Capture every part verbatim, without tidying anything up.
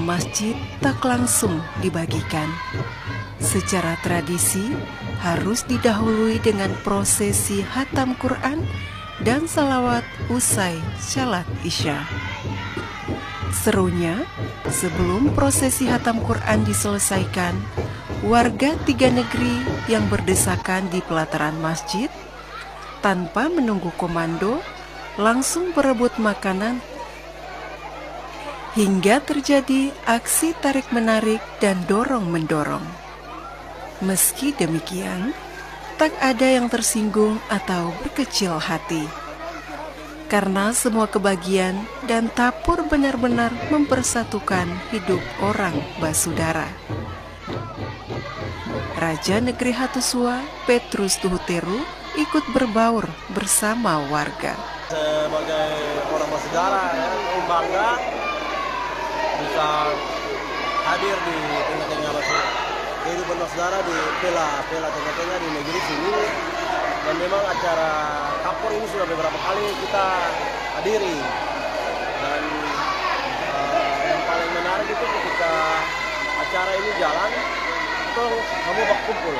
masjid tak langsung dibagikan. Secara tradisi harus didahului dengan prosesi hatam Quran dan salawat usai salat Isya. Serunya, sebelum prosesi hatam Quran diselesaikan, warga tiga negeri yang berdesakan di pelataran masjid tanpa menunggu komando langsung berebut makanan hingga terjadi aksi tarik-menarik dan dorong-mendorong. Meski demikian, tak ada yang tersinggung atau berkecil hati, karena semua kebagian dan tapur benar-benar mempersatukan hidup orang basudara. Raja Negeri Hattusua, Petrus Tuhuteru, ikut berbaur bersama warga. Sebagai orang basudara, ya, bangga bisa hadir di tengah-tengah kehidupan basudara di Pela, Pela tengah-tengah di negeri sini. Dan memang acara kapur ini sudah beberapa kali kita hadiri. Dan uh, yang paling menarik itu ketika acara ini jalan, itu kamu berkumpul.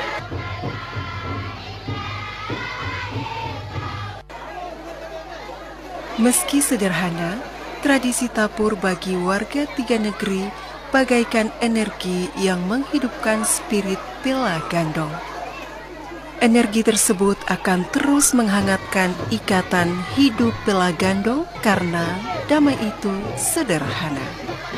Meski sederhana, tradisi tapur bagi warga tiga negeri bagaikan energi yang menghidupkan spirit Pela Gandong. Energi tersebut akan terus menghangatkan ikatan hidup Pela Gandong karena damai itu sederhana.